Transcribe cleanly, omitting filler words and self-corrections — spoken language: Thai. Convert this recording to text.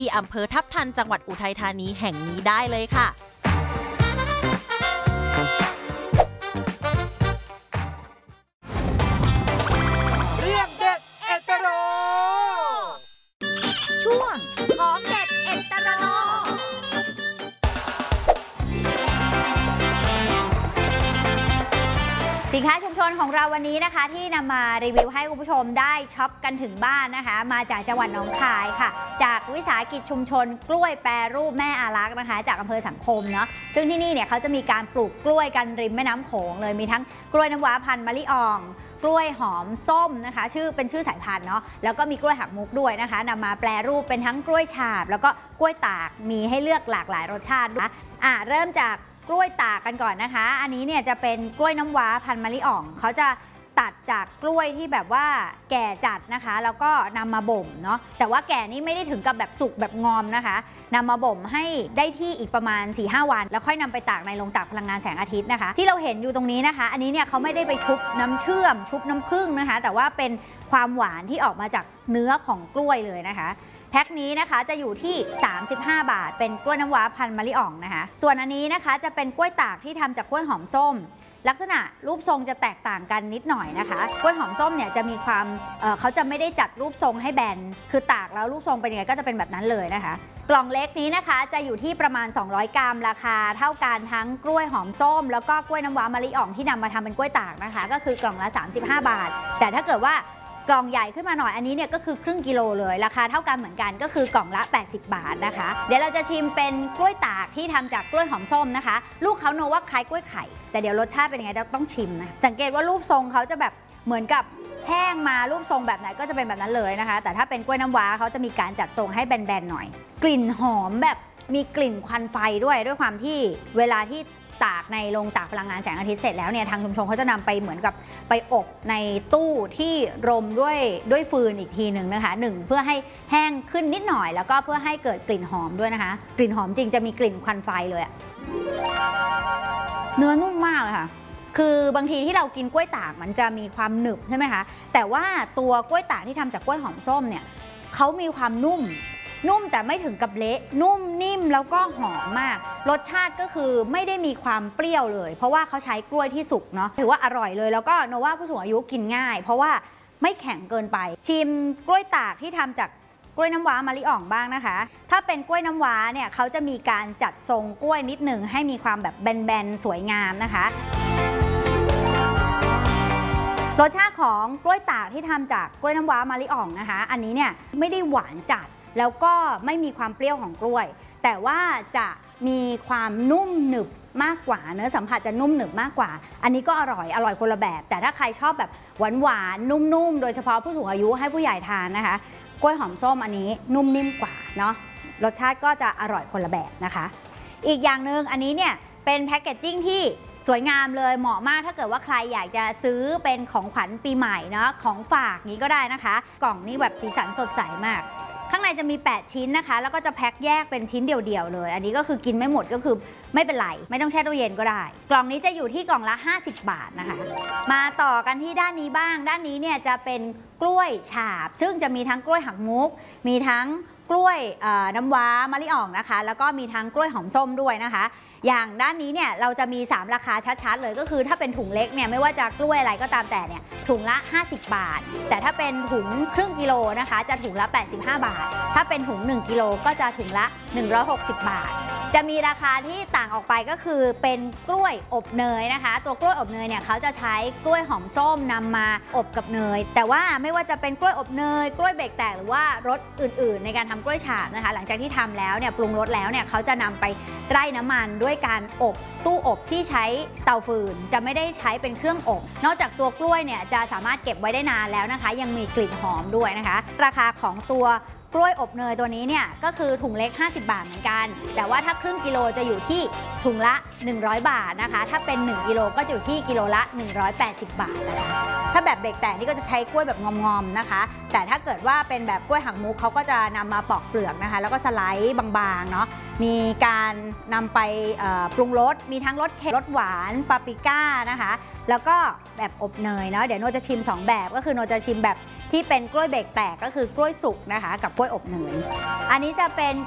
ที่อำเภอทับทันจังหวัดอุทัยธานีแห่งนี้ได้เลยค่ะเรื่องเด็ดเอ็ดโรช่วงของเด็ดเอ็ดโรสินค้าชุมชนของเราวันนี้นะคะที่นำมารีวิวให้คุณผู้ชมได้ช็อปกันถึงบ้านนะคะมาจากจังหวัดหนองคายค่ะจากวิสาหกิจชุมชนกล้วยแปรรูปแม่อารักษ์นะคะจากอำเภอสังคมเนาะซึ่งที่นี่เนี่ยเขาจะมีการปลูกกล้วยกันริมแม่น้ำโขงเลยมีทั้งกล้วยน้ำว้าพันธุ์มะลิอ่องกล้วยหอมส้มนะคะเป็นชื่อสายพันธุ์เนาะแล้วก็มีกล้วยหักมุกด้วยนะคะนำมาแปรรูปเป็นทั้งกล้วยฉาบแล้วก็กล้วยตากมีให้เลือกหลากหลายรสชาติด้วยเริ่มจากกล้วยตากกันก่อนนะคะอันนี้เนี่ยจะเป็นกล้วยน้ำว้าพันธุ์มะลิอ่องเขาจะตัดจากกล้วยที่แบบว่าแก่จัดนะคะแล้วก็นำมาบ่มเนาะแต่ว่าแก่นี่ไม่ได้ถึงกับแบบสุกแบบงอมนะคะนำมาบ่มให้ได้ที่อีกประมาณ 4-5 วันแล้วค่อยนำไปตากในโรงตากพลังงานแสงอาทิตย์นะคะที่เราเห็นอยู่ตรงนี้นะคะอันนี้เนี่ยเขาไม่ได้ไปชุบน้ำเชื่อมชุบน้ำผึ้งนะคะแต่ว่าเป็นความหวานที่ออกมาจากเนื้อของกล้วยเลยนะคะแพ็คนี้นะคะจะอยู่ที่35 บาทเป็นกล้วยน้ำว้าพันธุ์มะลิอ่องนะคะส่วนอันนี้นะคะจะเป็นกล้วยตากที่ทำจากกล้วยหอมส้มลักษณะรูปทรงจะแตกต่างกันนิดหน่อยนะคะกล้วยหอมส้มเนี่ยจะมีความเขาจะไม่ได้จัดรูปทรงให้แบนคือตากแล้วรูปทรงเป็นยังไงก็จะเป็นแบบนั้นเลยนะคะกล่องเล็กนี้นะคะจะอยู่ที่ประมาณ200 กรัมราคาเท่ากันทั้งกล้วยหอมส้มแล้วก็กล้วยน้ำว้ามะลิอ่องที่นำมาทำเป็นกล้วยตากนะคะก็คือกล่องละ35 บาทแต่ถ้าเกิดว่ากล่องใหญ่ขึ้นมาหน่อยอันนี้เนี่ยก็คือครึ่งกิโลเลยราคาเท่ากันเหมือนกันก็คือกล่องละ80 บาทนะคะเดี๋ยวเราจะชิมเป็นกล้วยตากที่ทำจากกล้วยหอมส้มนะคะลูกเขาโนว่าคล้ายกล้วยไข่แต่เดี๋ยวรสชาติเป็นยังไงเราต้องชิมนะสังเกตว่ารูปทรงเขาจะแบบเหมือนกับแห้งมารูปทรงแบบไหนก็จะเป็นแบบนั้นเลยนะคะแต่ถ้าเป็นกล้วยน้ำว้าเขาจะมีการจัดทรงให้แบนๆหน่อยกลิ่นหอมแบบมีกลิ่นควันไฟด้วยความที่เวลาที่ตากในโรงตากพลังงานแสงอาทิตย์เสร็จแล้วเนี่ยทางชุมชนเขาจะนำไปเหมือนกับไปอบในตู้ที่รมด้วยฟืนอีกทีหนึ่งนะคะเพื่อให้แห้งขึ้นนิดหน่อยแล้วก็เพื่อให้เกิดกลิ่นหอมด้วยนะคะกลิ่นหอมจริงจะมีกลิ่นควันไฟเลยเนื้อนุ่มมากเลยค่ะคือบางทีที่เรากินกล้วยตากมันจะมีความหนึบใช่ไหมคะแต่ว่าตัวกล้วยตากที่ทำจากกล้วยหอมส้มเนี่ยเขามีความนุ่มแต่ไม่ถึงกับเละนุ่มนิ่มแล้วก็หอมมากรสชาติก็คือไม่ได้มีความเปรี้ยวเลยเพราะว่าเขาใช้กล้วยที่สุกเนาะถือว่าอร่อยเลยแล้วก็โนว่าผู้สูงอายุกินง่ายเพราะว่าไม่แข็งเกินไปชิมกล้วยตากที่ทำจากกล้วยน้ำว้ามะลิอ่องบ้างนะคะถ้าเป็นกล้วยน้ำว้าเนี่ยเขาจะมีการจัดทรงกล้วยนิดหนึ่งให้มีความแบบแบนๆสวยงามนะคะรสชาติของกล้วยตากที่ทำจากกล้วยน้ำว้ามะลิอ่องนะคะอันนี้เนี่ยไม่ได้หวานจัดแล้วก็ไม่มีความเปรี้ยวของกล้วยแต่ว่าจะมีความนุ่มหนึบมากกว่าเนื้อสัมผัสจะนุ่มหนึบมากกว่าอันนี้ก็อร่อยคนละแบบแต่ถ้าใครชอบแบบหวานนุ่มโดยเฉพาะผู้สูงอายุให้ผู้ใหญ่ทานนะคะกล้วยหอมส้มอันนี้นุ่มนิ่มกว่าเนาะรสชาติก็จะอร่อยคนละแบบนะคะอีกอย่างหนึ่งอันนี้เนี่ยเป็นแพคเกจจิ้งที่สวยงามเลยเหมาะมากถ้าเกิดว่าใครอยากจะซื้อเป็นของขวัญปีใหม่เนาะของฝากนี้ก็ได้นะคะกล่องนี้แบบสีสันสดใสมากข้างในจะมี8ชิ้นนะคะแล้วก็จะแพ็คแยกเป็นชิ้นเดี่ยวๆเลยอันนี้ก็คือกินไม่หมดก็คือไม่เป็นไรไม่ต้องแช่ตู้เย็นก็ได้กล่องนี้จะอยู่ที่กล่องละ50 บาทนะคะมาต่อกันที่ด้านนี้บ้างด้านนี้เนี่ยจะเป็นกล้วยฉาบซึ่งจะมีทั้งกล้วยหักมุกมีทั้งกล้วยน้ำว้ามะลิอ่องนะคะแล้วก็มีทั้งกล้วยหอมส้มด้วยนะคะอย่างด้านนี้เนี่ยเราจะมี3ราคาชัดๆเลยก็คือถ้าเป็นถุงเล็กเนี่ยไม่ว่าจะกล้วยอะไรก็ตามแต่เนี่ยถุงละ50 บาทแต่ถ้าเป็นถุงครึ่งกิโลนะคะจะถุงละ85 บาทถ้าเป็นถุง1กิโลก็จะถุงละ160 บาทจะมีราคาที่ต่างออกไปก็คือเป็นกล้วยอบเนยนะคะตัวกล้วยอบเนยเนี่ยเขาจะใช้กล้วยหอมส้มนำมาอบกับเนยแต่ว่าไม่ว่าจะเป็นกล้วยอบเนยกล้วยเบรกแตกหรือว่ารสอื่นๆในการทำกล้วยฉาบนะคะหลังจากที่ทำแล้วเนี่ยปรุงรสแล้วเนี่ยเขาจะนำไปไร่น้ำมันด้วยการอบตู้อบที่ใช้เตาฟืนจะไม่ได้ใช้เป็นเครื่องอบนอกจากตัวกล้วยเนี่ยจะสามารถเก็บไว้ได้นานแล้วนะคะยังมีกลิ่นหอมด้วยนะคะราคาของตัวกล้วยอบเนยตัวนี้เนี่ยก็คือถุงเล็ก50 บาทเหมือนกันแต่ว่าถ้าครึ่งกิโลจะอยู่ที่ถุงละ100 บาทนะคะถ้าเป็น1กิโลก็จะอยู่ที่กิโลละ180 บาทนะคะถ้าแบบเบรกแตกนี่ก็จะใช้กล้วยแบบงอมๆนะคะแต่ถ้าเกิดว่าเป็นแบบกล้วยหักมุกเขาก็จะนำมาปอกเปลือกนะคะแล้วก็สไลด์บางๆเนาะมีการนำไปปรุงรสมีทั้งรสเค็มรสหวานปาปริก้านะคะแล้วก็แบบอบเนยเนาะเดี๋ยวโนจะชิม2แบบก็คือโนจะชิมแบบที่เป็นกล้วยเบรกแตกก็คือกล้วยสุกนะคะกับกล้วยอบเนยอันนี้จะเป็น